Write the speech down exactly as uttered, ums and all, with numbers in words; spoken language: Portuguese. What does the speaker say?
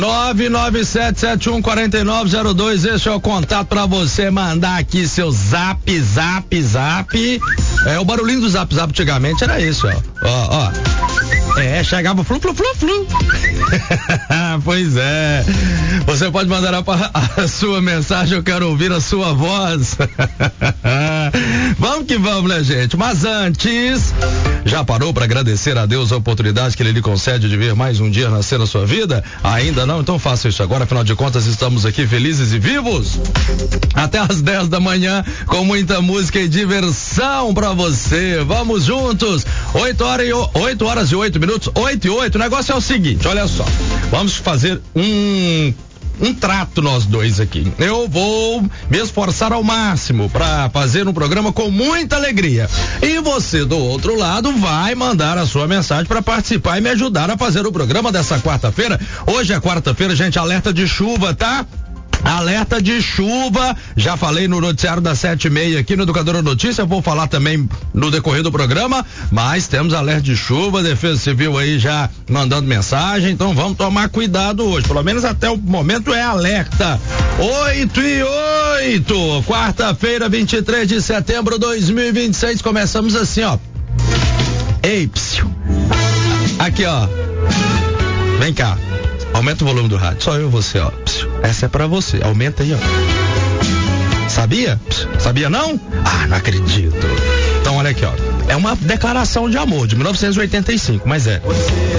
nove nove sete sete um quatro nove zero dois, esse é o contato pra você mandar aqui seu zap, zap, zap. É, o barulhinho do zap, zap antigamente era isso, ó. Ó, ó. É, chegava flu, flu, flu, flu. Pois é. Você pode mandar a, a sua mensagem, eu quero ouvir a sua voz. Vamos que vamos, né, gente? Mas antes, já parou para agradecer a Deus a oportunidade que Ele lhe concede de ver mais um dia nascer na sua vida? Ainda não? Então faça isso agora, afinal de contas estamos aqui felizes e vivos até às dez da manhã com muita música e diversão pra você. Vamos juntos. oito horas e oito horas e oito minutos, oito e oito. O negócio é o seguinte, olha só. Vamos fazer um um trato nós dois aqui. Eu vou me esforçar ao máximo para fazer um programa com muita alegria. E você do outro lado vai mandar a sua mensagem para participar e me ajudar a fazer o programa dessa quarta-feira. Hoje é quarta-feira, gente, alerta de chuva, tá? Alerta de chuva, já falei no noticiário das sete e meia aqui no Educadora Notícia, vou falar também no decorrer do programa, mas temos alerta de chuva, Defesa Civil aí já mandando mensagem, então vamos tomar cuidado hoje, pelo menos até o momento é alerta. Oito e oito, quarta-feira, vinte e três de setembro de dois mil e vinte e seis, começamos assim, ó. Ei, psiu. Aqui, ó. Vem cá. Aumenta o volume do rádio, só eu e você, ó. Essa é pra você, aumenta aí, ó. Sabia? Sabia não? Ah, não acredito. Então olha aqui, ó. É uma declaração de amor de mil novecentos e oitenta e cinco, mas é.